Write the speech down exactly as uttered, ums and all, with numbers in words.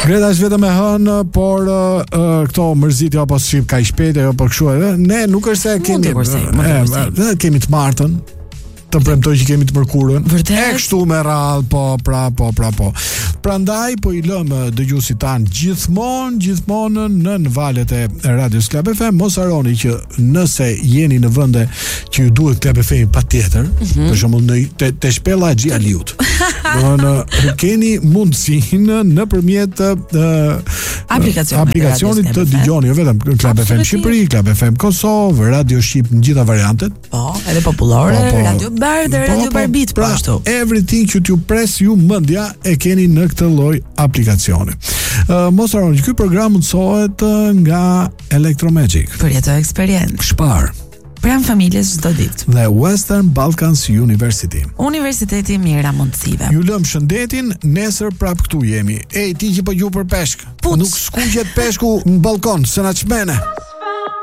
Greta është vetëm e hënë, por uh, uh, këto mërzitje apo shqip ka i shpejt apo për kështu edhe. Ne nuk është se kemi e, kemi të martën, të premtoj që kemi të mërkurën. Vërtet? E kështu me radhë, po, pra, po, pra, po. Prandaj po i lëmë dëgjuesit tan gjithmonë, gjithmonë në në valët e Radios Club F M. Mos harroni që nëse jeni në vende që ju duhet Club F M patjetër, mm-hmm. për shembull në te, te Shpella e Xhialiut. Domthonë keni mundësinë nëpërmjet uh, aplikacionit, aplikacionit të dëgjoni jo vetëm Club F M Shqipëri, Club F M Kosovë, Radio Shqip në gjitha variantet. Po, edhe popullore, po, po, Radio Bar dhe Radio Barbit, pra, ashtu. Everything që t'ju pres ju mendja e keni në këtë lloj aplikacioni. Uh, mos harroni, ky program mundsohet uh, nga Electromagic. Përjeto eksperiencë. Shpar. Pranë familjes çdo ditë. Dhe Western Balkans University. Universiteti i mira mundësive. Ju lëm shëndetin, nesër prap këtu jemi. Ej, ti që po gju për peshk. Nuk skuqet peshku në balkon, se na çmene.